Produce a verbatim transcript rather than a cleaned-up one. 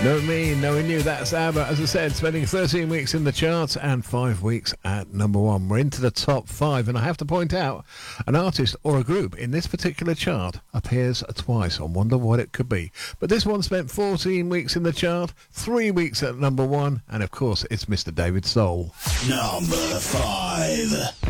Knowing me, knowing you, that's ABBA, as I said, spending thirteen weeks in the charts and five weeks at number one. We're into the top five, and I have to point out, an artist or a group in this particular chart appears twice. I wonder what it could be. But this one spent fourteen weeks in the chart, three weeks at number one, and of course, it's Mister David Soul. Number five.